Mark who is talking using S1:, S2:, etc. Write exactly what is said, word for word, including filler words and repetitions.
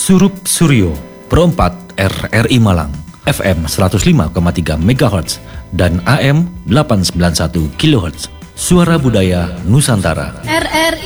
S1: Surup Suryo, Pro empat R R I Malang, F M seratus lima koma tiga megahertz dan A M delapan ratus sembilan puluh satu kilohertz. Suara Budaya Nusantara.
S2: R R I